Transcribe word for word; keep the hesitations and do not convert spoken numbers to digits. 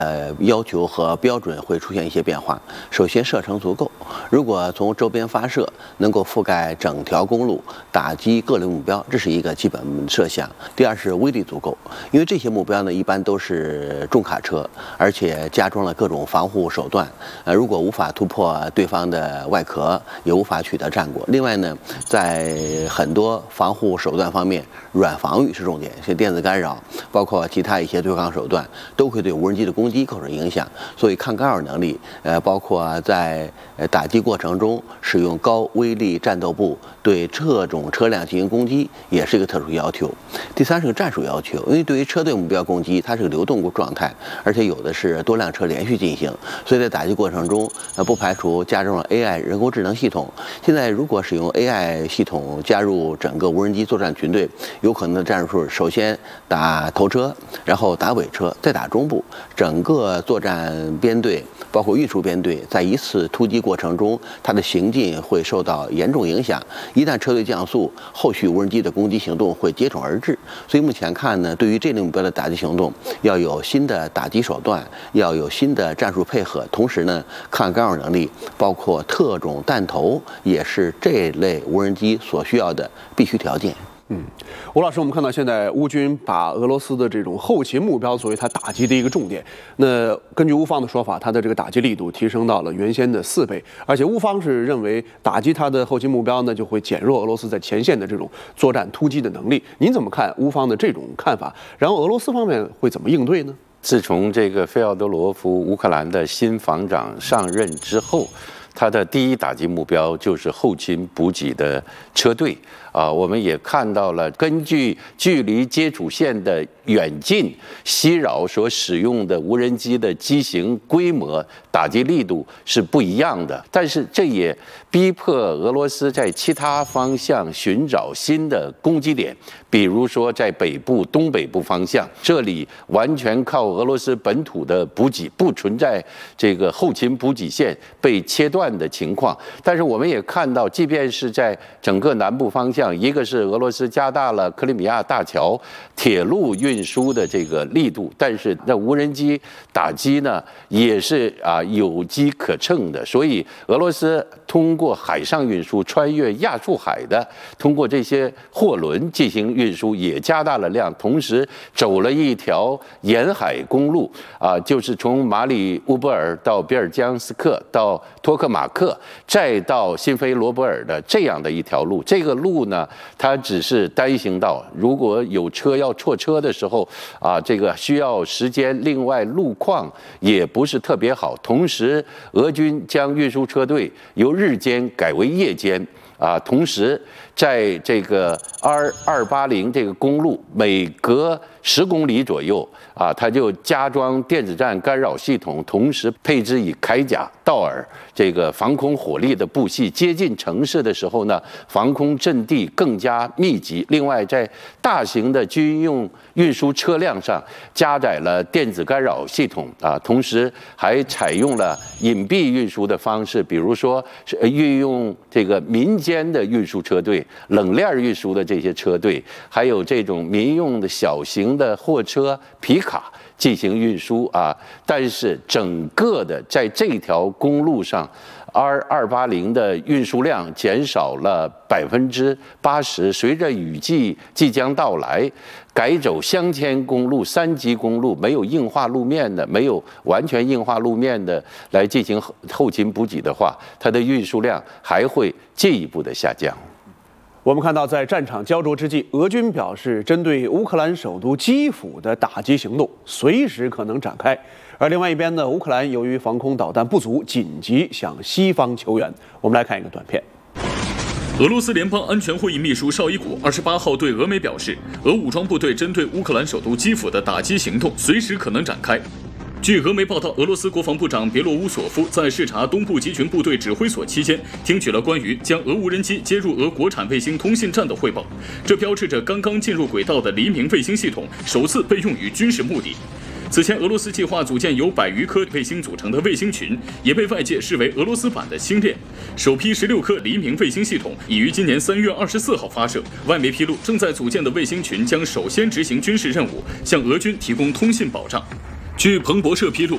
呃，要求和标准会出现一些变化。首先，射程足够，如果从周边发射，能够覆盖整条公路，打击各类目标，这是一个基本设想。第二是威力足够，因为这些目标呢，一般都是重卡车，而且加装了各种防护手段。呃，如果无法突破对方的外壳，也无法取得战果。另外呢，在很多防护手段方面，软防御是重点，像电子干扰，包括其他一些对抗手段，都会对无人机的攻击构成影响。所以抗干扰能力，呃，包括在呃打击过程中使用高威力战斗部对各种车辆进行攻击，也是一个特殊要求。第三是个战术要求，因为对于车队目标攻击，它是个流动状态，而且有的是多辆车连续进行，所以在打击过程中，呃，不排除加入了 A I 人工智能系统。现在如果使用 A I 系统加入整个无人机作战群队，有可能的战术首先打头车，然后打尾车，再打中部，整个作战编队包括运输编队在一次突击过程中，它的行进会受到严重影响。一旦车队降速，后续无人机的攻击行动会接踵而至。所以目前看呢，对于这类目标的打击行动，要有新的打击手段，要有新的战术配合，同时呢，抗干扰能力，包括特种弹头，也是这类无人机所需要的必须条件。 嗯，吴老师，我们看到现在乌军把俄罗斯的这种后勤目标作为它打击的一个重点。那根据乌方的说法，它的这个打击力度提升到了原先的四倍，而且乌方是认为打击它的后勤目标呢，就会减弱俄罗斯在前线的这种作战突击的能力。您怎么看乌方的这种看法？然后俄罗斯方面会怎么应对呢？ 自从这个费奥多罗夫乌克兰的新防长上任之后，他的第一打击目标就是后勤补给的车队啊，我们也看到了，根据距离接触线的远近、袭扰所使用的无人机的机型、规模、打击力度是不一样的。但是这也逼迫俄罗斯在其他方向寻找新的攻击点，比如说在北部、东北部方向，这里完全靠俄罗斯本土的补给，不存在这个后勤补给线被切断的情况。但是我们也看到，即便是在整个南部方向，一个是俄罗斯加大了克里米亚大桥铁路运输的这个力度，但是那无人机打击呢也是啊有机可乘的，所以俄罗斯通过海上运输穿越亚速海的，通过这些货轮进行运输也加大了量，同时走了一条沿海公路啊，就是从马里乌波尔到比尔江斯克到托克马克，再到新菲罗波尔的这样的一条路。这个路呢，它只是单行道，如果有车要错车的时候啊，这个需要时间。另外，路况也不是特别好。同时，俄军将运输车队由日间改为夜间。啊，同时在这个 R 二八零这个公路，每隔十公里左右啊，它就加装电子战干扰系统，同时配置以铠甲、道尔这个防空火力的部系。接近城市的时候呢，防空阵地更加密集。另外，在大型的军用运输车辆上加载了电子干扰系统啊，同时还采用了隐蔽运输的方式，比如说运用这个民间的运输车队、冷链运输的这些车队，还有这种民用的小型的货车、皮卡进行运输啊。但是整个的在这条公路上 ，R 二八零的运输量减少了百分之八十。随着雨季即将到来，改走乡间公路、三级公路，没有硬化路面的，没有完全硬化路面的来进行后勤补给的话，它的运输量还会进一步的下降。 我们看到，在战场焦灼之际，俄军表示，针对乌克兰首都基辅的打击行动随时可能展开。而另外一边呢，乌克兰由于防空导弹不足，紧急向西方求援。我们来看一个短片。 俄罗斯联邦安全会议秘书绍伊古二十八号对俄媒表示，俄武装部队针对乌克兰首都基辅的打击行动随时可能展开。据俄媒报道，俄罗斯国防部长别洛乌索夫在视察东部集群部队指挥所期间，听取了关于将俄无人机接入俄国产卫星通信站的汇报。这标志着刚刚进入轨道的黎明卫星系统首次被用于军事目的。此前，俄罗斯计划组建由百余颗卫星组成的卫星群，也被外界视为俄罗斯版的星链。首批十六颗黎明卫星系统已于今年三月二十四号发射。外媒披露，正在组建的卫星群将首先执行军事任务，向俄军提供通信保障。据彭博社披露，